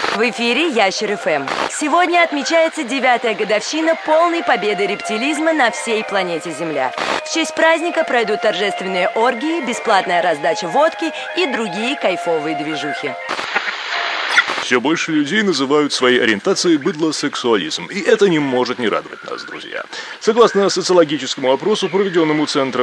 В эфире Ящер ФМ. Сегодня отмечается 9-я годовщина полной победы рептилизма на всей планете Земля. В честь праздника пройдут торжественные оргии, бесплатная раздача водки и другие кайфовые движухи. Все больше людей называют своей ориентацией быдлосексуализм, и это не может не радовать нас, друзья. Согласно социологическому опросу, проведенному Центром